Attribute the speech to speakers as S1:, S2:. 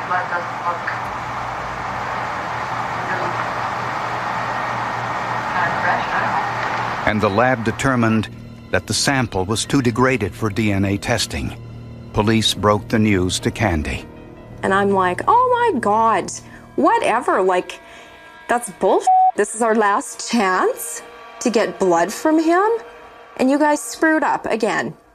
S1: blood doesn't look really kind of fresh. I don't know.
S2: And the lab determined that the sample was too degraded for DNA testing. Police broke the news to Candy.
S3: And I'm like, oh my God, whatever, like, that's bullshit. This is our last chance to get blood from him, and you guys screwed up again.